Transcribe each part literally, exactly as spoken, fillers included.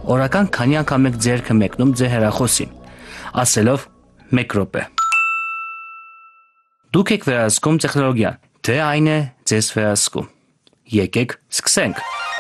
Օրական քանի անգամ եք ձեռքը մեկնում ձեր հեռախոսին, ասելով մեկ րոպե։ Դուք եք վերահսկում տեխնոլոգիան, թե այն է ձեզ վերահսկում։ Եկեք սկսենք։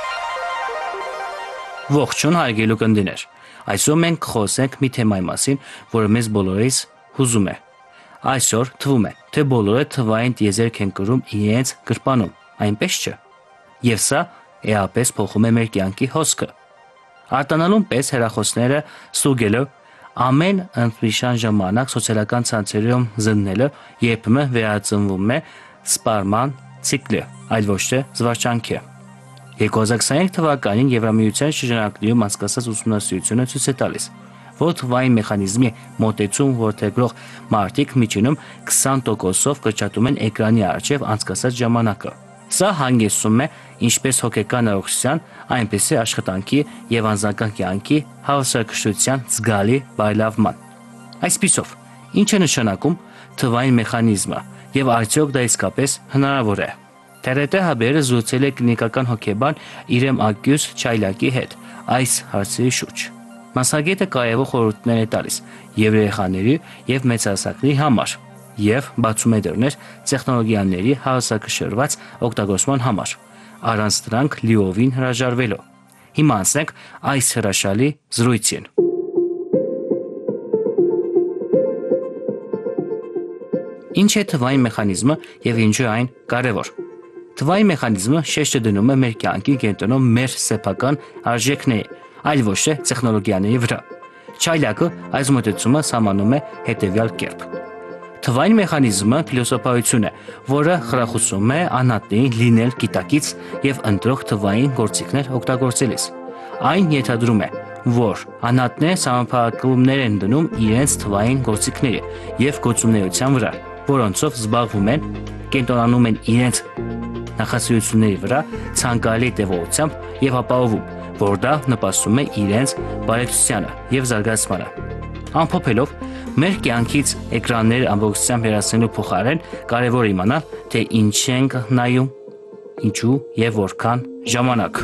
Ողջույն հարգելի ունկնդիրներ։ Այսօր մենք կխոսենք մի թեմայի մասին, որը մեզ բոլորիս հուզում է։ Այսօր թվում է, թե բոլորը թվային տիեզերք են կրում իրենց գրպանում, այնպես չէ։ Եվ սա էապես փոխում է մեր կյանքի հոսքը։ Արտանալուն պես հեռախոսները ստուգելը, ամեն ընդմիշան ժամանակ սոցիալական ցանցերում զննելը երբեմն վերածնվում է սպառման ցիկլի, այլ ոչ թե զվարճանքի։ երկու հազար քսաներեք թվականին Եվրամիության շրջանակներում անցկացած ուսումնասիրությունը ցույց է տալիս, որ թվային մեխանիզմի մոտեցում որդեգրող մարդիկ միջինում քսան տոկոսով կրճատում են էկրանի առջև անցկացած ժամանակը։ Սա հանգեցնում է ինչպես հոգեկան առողջության, այնպես էլ աշխատանքի եւ անձնական կյանքի հավասարակշռության զգալի բարելավման։ Այսպիսով, ինչ է նշանակում թվային մեխանիզմը եւ արդյոք դա իսկապես հնարավոր է։ Թե դե հաբերը զրուցել է կլինիկական հոգեբան Իրեմ Ակյուս Չայլակի հետ այս հարցերի շուրջ։ Մասնագետը կարևոր խորհուրդներ է տալիս եւ երեխաների եւ մեծահասակների համար եւ բացում է դռներ տեխնոլոգիաների հավասարակշռված օգտագործման համար, առանց դրանք լիովին հրաժարվելու։ Հիմա անցնենք այս հրաշալի զրույցին։ Ինչ է թվային մեխանիզմը եւ ինչու այն կարևոր։ Թվային մեխանիզմը շեշտը դնում է մեր կյանքի կենտրոնում մեր սեփական արժեքների, այլ ոչ թե տեխնոլոգիաների վրա։ Չայլակը այս մոտեցումը սահմանում է հետևյալ կերպ։ Թվային մեխանիզմը փիլիսոփայություն է, որը խրախուսում է անհատներին լինել գիտակից եւ ընտրող թվային գործիքներ օգտագործելիս։ Այն ենթադրում է, որ անհատները համապատասխաններ են դնում իրենց թվային գործիքների եւ գործունեության վրա, որոնցով զբաղվում են, կենտրոնանում են իրենց նախասիրությունների վրա ցանկալի տևողությամբ եւ ապահովում, որ դա նպաստում է իրենց բարեկցությանը եւ զարգացմանը։ Ամփոփելով, մեր կյանքից էկրանները ամբողջությամբ հեռացնելու փոխարեն կարևոր իմանալ, թե ինչ ենք նայում, ինչու եւ որքան ժամանակ։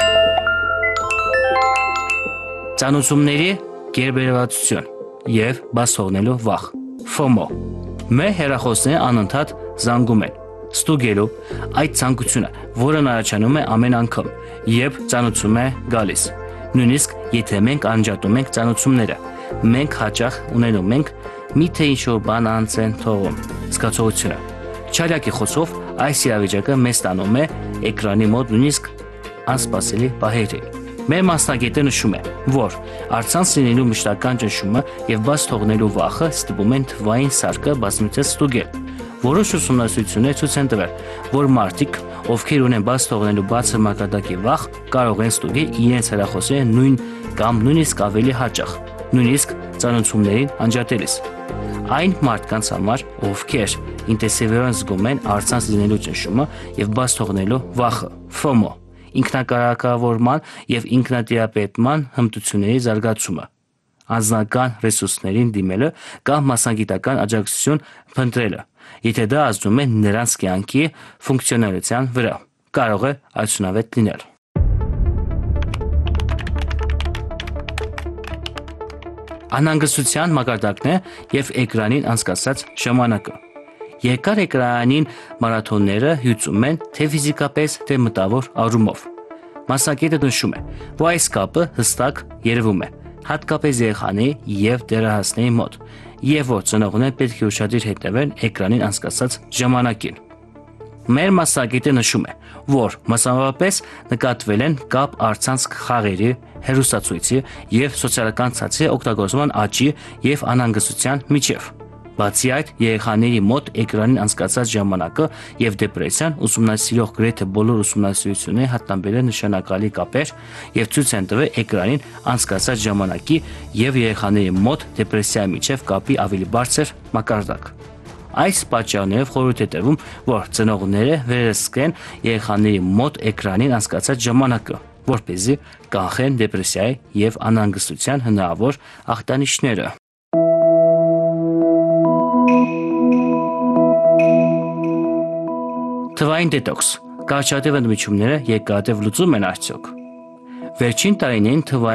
Ծանուցումների գերբերվածություն եւ բաց թողնելու վախ, ֆոմո։ Մեր հեռախոսները անընդհատ զանգում են, ստուգելու այդ ցանկությունը, որն առաջանում է ամեն անգամ, երբ ծանուցում է գալիս։ Նույնիսկ եթե մենք անջատում ենք ծանուցումները, մենք հաճախ ունենում ենք միթե ինչ-որ բան անց են թողում զգացողությունը։ Չայլակի խոսքով այս իրավիճակը մեզ տանում է էկրանի մոտ նույնիսկ անսպասելի պահերի։ Մեր մասնագետը նշում է, որ առցանց լինելու մշտական ճնշումը եւ բաց թողնելու վախը ստիպում են թվային սարքը բազմիցս ստուգել։ Որոշ ուսումնասիրություններ ցույց են տվել, որ մարդիկ, ովքեր ունեն բաց թողնելու բարձր մակարդակի վախ, կարող են ստուգել իրենց հեռախոսները նույն կամ նույնիսկ ավելի հաճախ, նույնիսկ ծանուցումներին անջատելիս։ Այն մարդկանց համար, ովքեր ինտենսիվորեն զգում են առցանց լինելու ճնշումը եւ բաց թողնելու վախը, ֆոմո, ինքնակարգավորման եւ ինքնատիրապետման հմտությունների զարգացումը, անձնական ռեսուրսներին դիմելը կամ մասնագիտական աջակցություն փնտրելը, եթե դա ազդում է նրանց կյանքի ֆունկցիոնալության վրա, կարող է արդյունավետ լինել։ Անհանգստության մակարդակն է եւ էկրանին անցկացած ժամանակը։ Երկար էկրանային մարաթոնները հյուծում են թե ֆիզիկապես, թե մտավոր առումով։ Մասնագետը նշում է, որ այս կապը հստակ երևում է, հատկապես երեխաների եւ դեռահասների մոտ, եւ որ ծնողները պետք է ուշադիր հետևեն էկրանին անցկացած ժամանակին։ Մեր մասնագետը նշում է, որ մասնավորապես նկատվել են կապ առցանց խաղերի, հեռուստացույցի եւ սոցիալական ցանցի օգտագործման աճի եւ անհանգստության միջև։ Բացի այդ, երեխաների մոտ էկրանին անցկացած ժամանակը եւ դեպրեսիան ուսումնասիրող գրեթե բոլոր ուսումնասիրությունները հատկաբեր են նշանակալի կապեր եւ ցույց են տվել էկրանին անցկացած ժամանակի եւ երեխաների մոտ դեպրեսիայի միջև կապի ավելի բարձր մակարդակ։ Այս պատճառներով խորհուրդ է տրվում, որ ծնողները վերահսկեն երեխաների մոտ էկրանին անցկացած ժամանակը, որպեսզի կանխեն դեպրեսիայի եւ անհանգստության հնարավոր ախտանիշները։ Թվային դետոքս, կարճատև ընդմիջումները երկարատև լուծում են արդյոք։ Վերջին տարիներին թվային